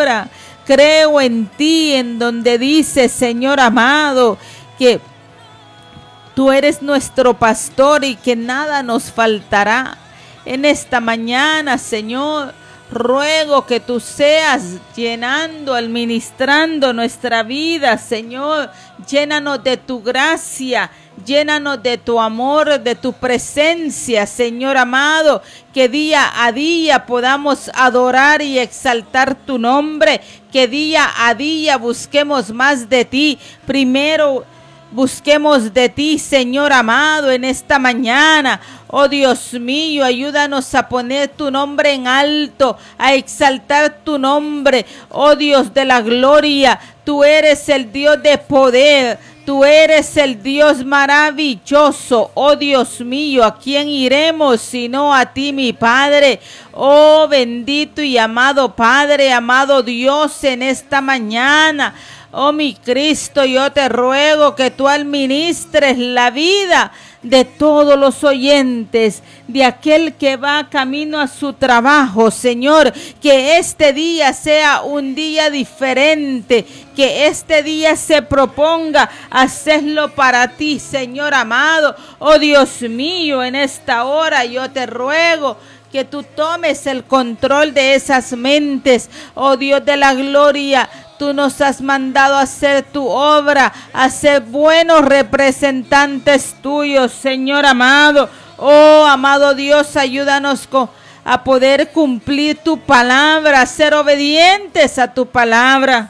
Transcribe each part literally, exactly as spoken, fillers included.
palabra. Creo en ti, en donde dice, Señor amado, que tú eres nuestro pastor y que nada nos faltará. En esta mañana, Señor, ruego que tú seas llenando, administrando nuestra vida, Señor. Llénanos de tu gracia, llénanos de tu amor, de tu presencia, Señor amado. Que día a día podamos adorar y exaltar tu nombre. Que día a día busquemos más de ti. Primero busquemos de ti, Señor amado, en esta mañana. Oh Dios mío, ayúdanos a poner tu nombre en alto, a exaltar tu nombre. Oh Dios de la gloria, tú eres el Dios de poder. Tú eres el Dios maravilloso. Oh Dios mío, ¿a quién iremos sino a ti, mi Padre? Oh bendito y amado Padre, amado Dios, en esta mañana. Oh mi Cristo, yo te ruego que tú administres la vida de todos los oyentes, de aquel que va camino a su trabajo, Señor. Que este día sea un día diferente, que este día se proponga hacerlo para ti, Señor amado. Oh Dios mío, en esta hora yo te ruego que tú tomes el control de esas mentes. Oh Dios de la gloria, tú nos has mandado a hacer tu obra, a ser buenos representantes tuyos, Señor amado. Oh, amado Dios, ayúdanos con, a poder cumplir tu palabra, a ser obedientes a tu palabra.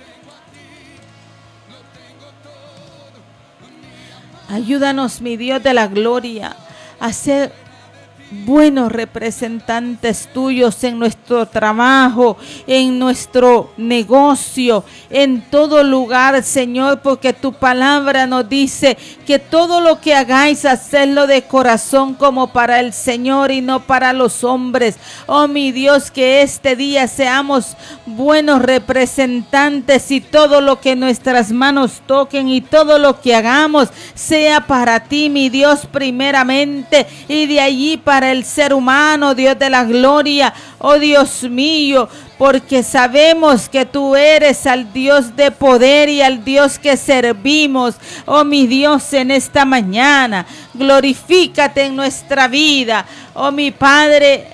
Ayúdanos, mi Dios de la gloria, a ser buenos representantes tuyos en nuestro trabajo, en nuestro negocio, en todo lugar, Señor, porque tu palabra nos dice que todo lo que hagáis, hacedlo de corazón como para el Señor y no para los hombres. Oh mi Dios, que este día seamos buenos representantes y todo lo que nuestras manos toquen y todo lo que hagamos sea para ti, mi Dios, primeramente, y de allí para para el ser humano, Dios de la gloria. Oh Dios mío, porque sabemos que tú eres al Dios de poder y al Dios que servimos. Oh mi Dios, en esta mañana, glorifícate en nuestra vida. Oh mi Padre,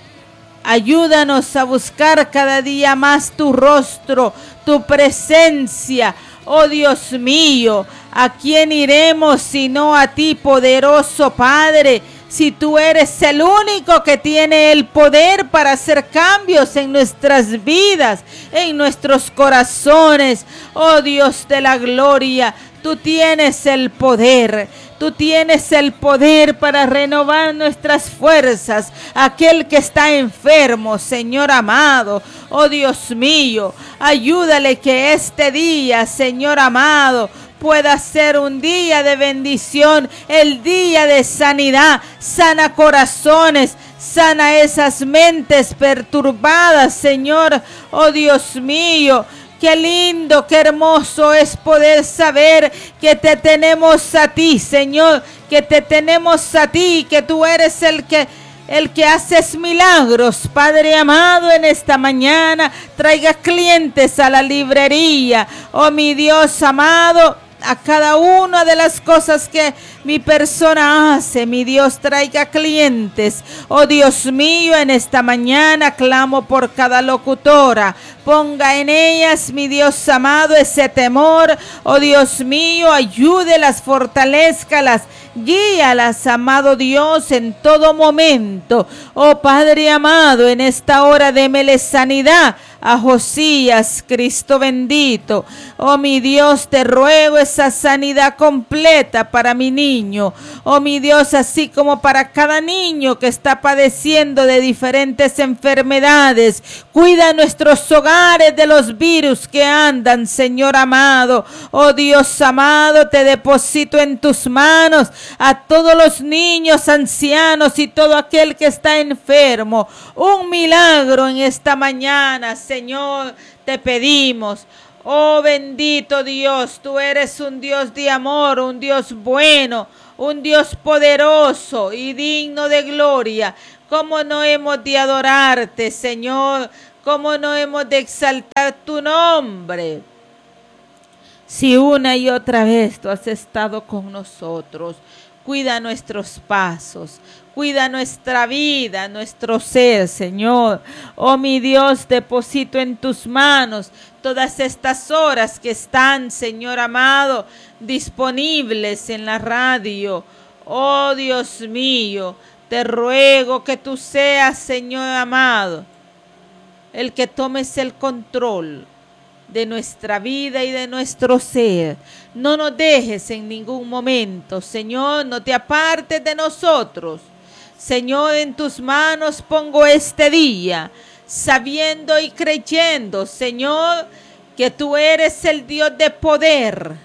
ayúdanos a buscar cada día más tu rostro, tu presencia. Oh Dios mío, ¿a quién iremos sino a ti, poderoso Padre? Si tú eres el único que tiene el poder para hacer cambios en nuestras vidas, en nuestros corazones. Oh Dios de la gloria, tú tienes el poder. Tú tienes el poder para renovar nuestras fuerzas. Aquel que está enfermo, Señor amado. Oh Dios mío, ayúdale que este día, Señor amado, pueda ser un día de bendición, el día de sanidad. Sana corazones, sana esas mentes perturbadas, Señor. Oh Dios mío, qué lindo, qué hermoso es poder saber que te tenemos a ti, Señor, que te tenemos a ti, que tú eres el que El que haces milagros, Padre amado, en esta mañana. Traiga clientes a la librería. Oh mi Dios amado, a cada una de las cosas que mi persona hace, mi Dios, traiga clientes. Oh Dios mío, en esta mañana clamo por cada locutora. Ponga en ellas, mi Dios amado, ese temor. Oh Dios mío, ayúdelas, fortalézcalas, guíalas, amado Dios, en todo momento. Oh Padre amado, en esta hora démele sanidad a Josías, Cristo bendito. Oh mi Dios, te ruego esa sanidad completa para mi niño. Oh mi Dios, así como para cada niño que está padeciendo de diferentes enfermedades. Cuida nuestros hogares de los virus que andan, Señor amado. Oh Dios amado, te deposito en tus manos a todos los niños, ancianos y todo aquel que está enfermo. Un milagro en esta mañana, Señor, te pedimos. Oh bendito Dios, tú eres un Dios de amor, un Dios bueno, un Dios poderoso y digno de gloria. ¿Cómo no hemos de adorarte, Señor? ¿Cómo no hemos de exaltar tu nombre? Si una y otra vez tú has estado con nosotros. Cuida nuestros pasos, cuida nuestra vida, nuestro ser, Señor. Oh mi Dios, deposito en tus manos todas estas horas que están, Señor amado, disponibles en la radio. Oh Dios mío, te ruego que tú seas, Señor amado, el que tomes el control de nuestra vida y de nuestro ser. No nos dejes en ningún momento, Señor, no te apartes de nosotros. Señor, en tus manos pongo este día, sabiendo y creyendo, Señor, que tú eres el Dios de poder,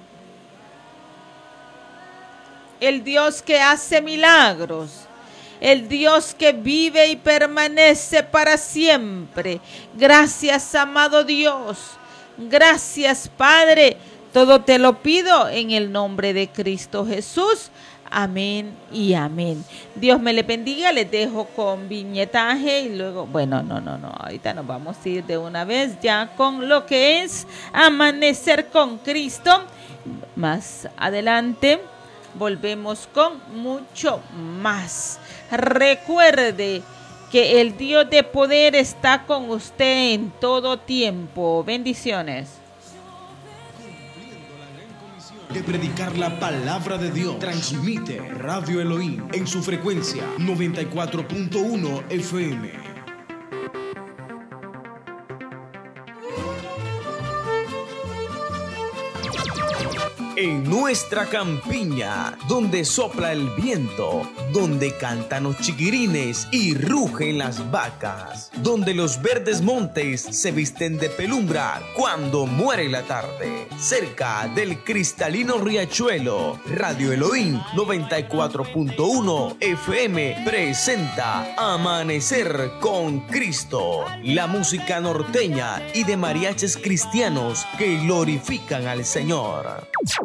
el Dios que hace milagros, el Dios que vive y permanece para siempre. Gracias, amado Dios. Gracias, Padre. Todo te lo pido en el nombre de Cristo Jesús. Amén y amén. Dios me le bendiga. Les dejo con viñetaje y luego, bueno, no, no, no. Ahorita nos vamos a ir de una vez ya con lo que es Amanecer con Cristo. Más adelante volvemos con mucho más. Recuerde que el Dios de poder está con usted en todo tiempo. Bendiciones. De predicar la palabra de Dios, transmite Radio Elohim en su frecuencia noventa y cuatro punto uno F M. En nuestra campiña, donde sopla el viento, donde cantan los chiquirines y rugen las vacas, donde los verdes montes se visten de penumbra cuando muere la tarde, cerca del cristalino riachuelo, Radio Elohim noventa y cuatro punto uno F M presenta Amanecer con Cristo, la música norteña y de mariachis cristianos que glorifican al Señor.